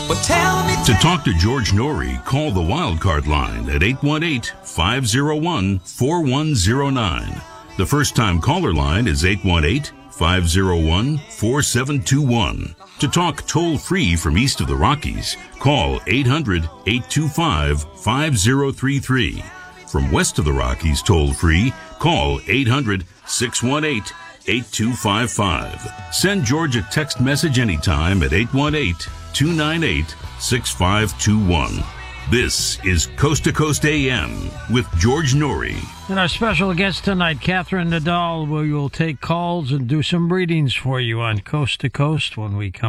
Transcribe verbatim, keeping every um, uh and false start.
Well, tell me. To talk to George Norrie, call the Wildcard line at eight one eight, five oh one, four one oh nine. The first-time caller line is eight one eight, five oh one, four seven two one. To talk toll-free from east of the Rockies, call eight hundred, eight two five, five oh three three. From west of the Rockies toll-free, call eight hundred, six one eight, eight two five five. Send George a text message anytime at eight one eight, two nine eight, six five two one. This is Coast to Coast A M with George Norrie. And our special guest tonight, Catherine Nadal, we will take calls and do some readings for you on Coast to Coast when we come